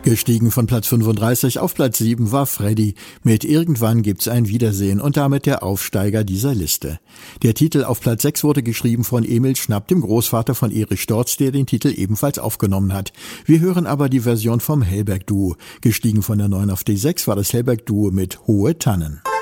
Gestiegen von Platz 35 auf Platz 7 war Freddy mit Irgendwann gibt's ein Wiedersehen und damit der Aufsteiger dieser Liste. Der Titel auf Platz 6 wurde geschrieben von Emil Schnapp, dem Großvater von Erich Storz, der den Titel ebenfalls aufgenommen hat. Wir hören aber die Version vom Hellberg-Duo. Gestiegen von der 9 auf die 6 war das Hellberg-Duo mit Hohe Tannen.